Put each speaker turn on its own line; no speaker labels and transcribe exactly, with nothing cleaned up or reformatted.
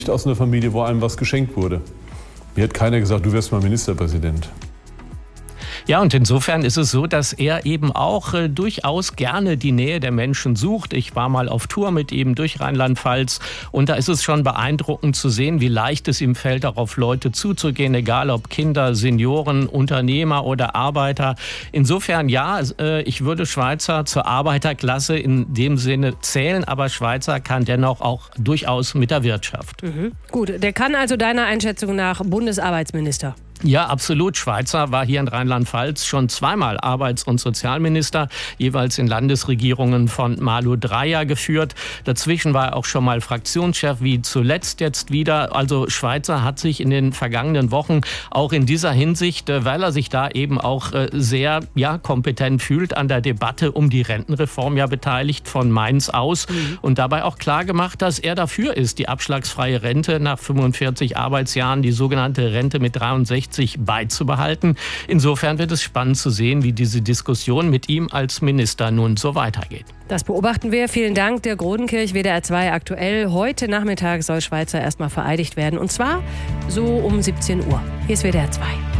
Aus einer Familie, wo einem was geschenkt wurde. Mir hat keiner gesagt, du wirst mal Ministerpräsident.
Ja, und insofern ist es so, dass er eben auch äh, durchaus gerne die Nähe der Menschen sucht. Ich war mal auf Tour mit ihm durch Rheinland-Pfalz und da ist es schon beeindruckend zu sehen, wie leicht es ihm fällt, auch auf Leute zuzugehen, egal ob Kinder, Senioren, Unternehmer oder Arbeiter. Insofern ja, äh, ich würde Schweizer zur Arbeiterklasse in dem Sinne zählen, aber Schweizer kann dennoch auch durchaus mit der Wirtschaft.
Mhm. Gut, der kann also deiner Einschätzung nach Bundesarbeitsminister?
Ja, absolut. Schweizer war hier in Rheinland-Pfalz schon zweimal Arbeits- und Sozialminister, jeweils in Landesregierungen von Malu Dreyer geführt. Dazwischen war er auch schon mal Fraktionschef, wie zuletzt jetzt wieder. Also Schweizer hat sich in den vergangenen Wochen auch in dieser Hinsicht, weil er sich da eben auch sehr ja, kompetent fühlt, an der Debatte um die Rentenreform ja beteiligt von Mainz aus mhm. und dabei auch klar gemacht, dass er dafür ist, die abschlagsfreie Rente nach fünfundvierzig Arbeitsjahren, die sogenannte Rente mit dreiundsechzig beizubehalten. Insofern wird es spannend zu sehen, wie diese Diskussion mit ihm als Minister nun so weitergeht.
Das beobachten wir. Vielen Dank, Dirk Rodenkirch, W D R zwei aktuell. Heute Nachmittag soll Schweizer erstmal vereidigt werden und zwar so um siebzehn Uhr. Hier ist W D R zwei.